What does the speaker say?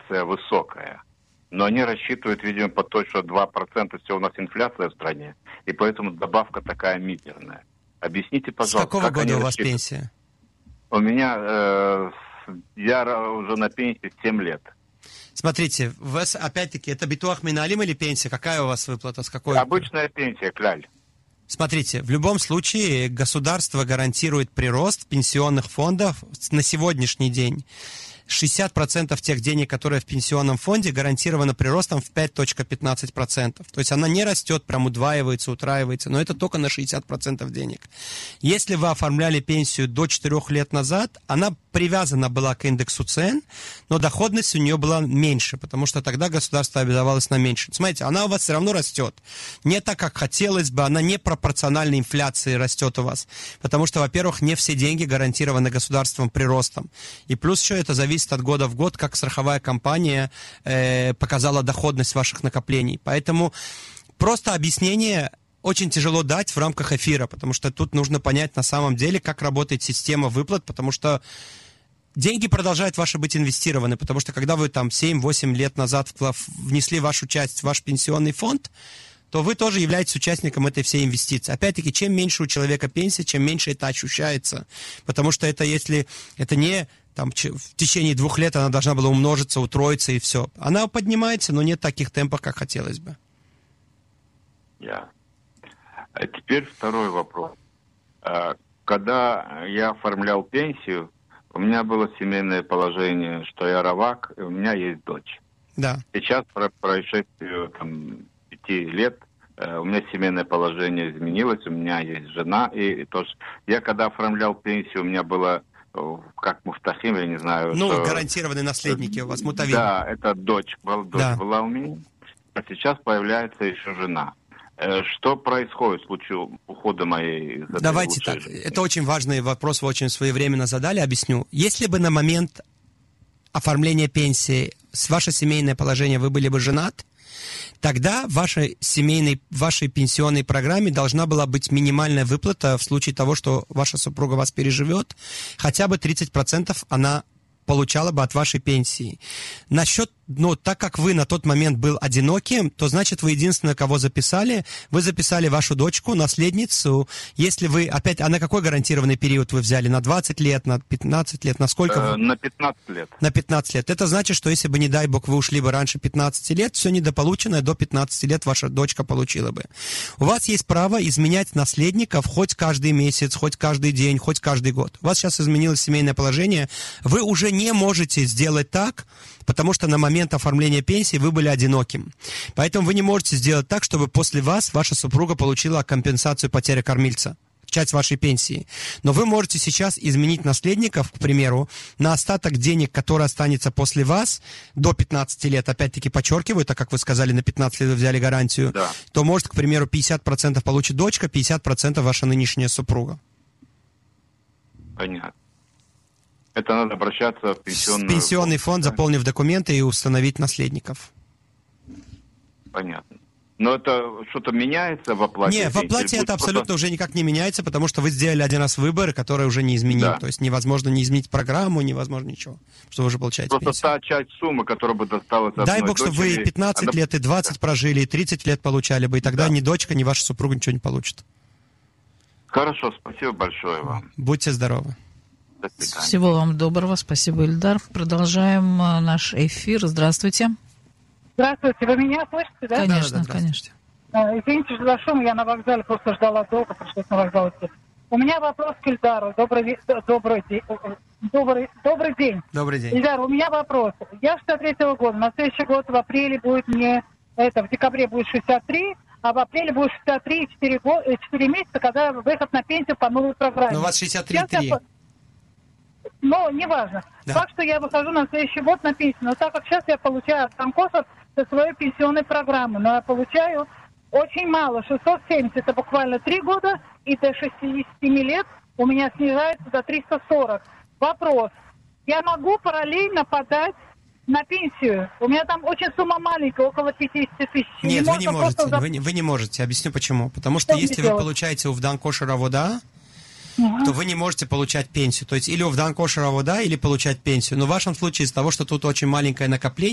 инфляция высокая. Но они рассчитывают, видимо, по той, что 2% всего у нас инфляция в стране, и поэтому добавка такая мизерная. Объясните, пожалуйста, с какого года у вас пенсия? У меня, я уже на пенсии 7 лет. Смотрите, у вас, опять-таки, это битуах миналим или пенсия? Какая у вас выплата? С какой? Обычная пенсия, кляль. Смотрите, в любом случае государство гарантирует прирост пенсионных фондов на сегодняшний день. 60% тех денег, которые в пенсионном фонде, гарантировано приростом в 5,15%. То есть она не растет, прям удваивается, утраивается, но это только на 60% денег. Если вы оформляли пенсию до 4 лет назад, она привязана была к индексу цен, но доходность у нее была меньше, потому что тогда государство обязовалось на меньше. Смотрите, она у вас все равно растет. Не так, как хотелось бы, она не пропорциональна инфляции растет у вас. Потому что, во-первых, не все деньги гарантированы государством приростом. И плюс еще это зависит от года в год, как страховая компания показала доходность ваших накоплений. Поэтому просто объяснение очень тяжело дать в рамках эфира, потому что тут нужно понять на самом деле, как работает система выплат, потому что деньги продолжают ваши быть инвестированы, потому что когда вы там 7-8 лет назад внесли вашу часть в ваш пенсионный фонд, то вы тоже являетесь участником этой всей инвестиции. Опять-таки, чем меньше у человека пенсия, чем меньше это ощущается. Потому что это если это не там, в течение 2 лет она должна была умножиться, утроиться и все. Она поднимается, но не в таких темпах, как хотелось бы. А теперь второй вопрос. Когда я оформлял пенсию, у меня было семейное положение, что я равак, и у меня есть дочь. Да. Сейчас, по прошествию 5 лет, у меня семейное положение изменилось, у меня есть жена, и тоже я когда оформлял пенсию, у меня было как муфтахим, я не знаю. Ну, что... гарантированные наследники у вас, мутавим. Да, это дочь была у меня, а сейчас появляется еще жена. Что происходит в случае ухода моей... Давайте так, жизни? Это очень важный вопрос, вы очень своевременно задали, объясню. Если бы на момент оформления пенсии с ваше семейное положение вы были бы женат, тогда в вашей пенсионной программе должна была быть минимальная выплата в случае того, что ваша супруга вас переживет, хотя бы 30% она получала бы от вашей пенсии. Так как вы на тот момент был одиноким, то значит вы единственное, кого записали, вы записали вашу дочку, наследницу. Если вы, опять, а на какой гарантированный период вы взяли? На 20 лет, на 15 лет, на сколько? На 15 лет. На 15 лет. Это значит, что если бы, не дай бог, вы ушли бы раньше 15 лет, все недополученное до 15 лет ваша дочка получила бы. У вас есть право изменять наследников хоть каждый месяц, хоть каждый день, хоть каждый год. У вас сейчас изменилось семейное положение, вы уже не можете сделать так, потому что на момент оформления пенсии вы были одиноким. Поэтому вы не можете сделать так, чтобы после вас ваша супруга получила компенсацию потери кормильца, часть вашей пенсии. Но вы можете сейчас изменить наследников, к примеру, на остаток денег, который останется после вас до 15 лет, опять-таки подчеркиваю, так как вы сказали, на 15 лет вы взяли гарантию, да. То может, к примеру, 50% получит дочка, 50% ваша нынешняя супруга. Понятно. Это надо обращаться в пенсионный фонд, да? Заполнив документы и установить наследников. Понятно. Но это что-то меняется в оплате? Нет, в оплате это абсолютно уже никак не меняется, потому что вы сделали один раз выбор, который уже не изменим. Да. То есть невозможно не изменить программу, невозможно ничего, что вы уже получаете просто пенсию. Та часть суммы, которая бы досталась от дай моей бог, чтобы дочери, вы 15 лет, и 20 прожили, и 30 лет получали бы, и тогда ни дочка, ни ваша супруга ничего не получит. Хорошо, спасибо большое вам. Будьте здоровы. Всего вам доброго. Спасибо, Ильдар. Продолжаем наш эфир. Здравствуйте. Здравствуйте. Вы меня слышите, да? Конечно, да, конечно. Извините за шум, я на вокзале просто ждала долго, пришлось на вокзал идти. У меня вопрос к Ильдару. Добрый день. Добрый день. Ильдар, у меня вопрос. Я 63-го года. На следующий год в апреле будет в декабре будет 63, а в апреле будет 63 и 4 месяца, когда выход на пенсию по новой программе. Но у вас 63,3. Ну, неважно. Да. Факт, что я выхожу на следующий год на пенсию. Но так как сейчас я получаю от Танкоса со своей пенсионной программы, но я получаю очень мало. 670 это буквально 3 года, и до 67 лет у меня снижается до 340. Вопрос. Я могу параллельно подать на пенсию? У меня там очень сумма маленькая, около 50 тысяч. Нет, вы не можете. Вы не можете. Объясню почему. Потому что если вы получаете у Вдан-Кошер Авода, то вы не можете получать пенсию. То есть или у Вдан-Кошер Авода, или получать пенсию. Но в вашем случае из-за того, что тут очень маленькое накопление,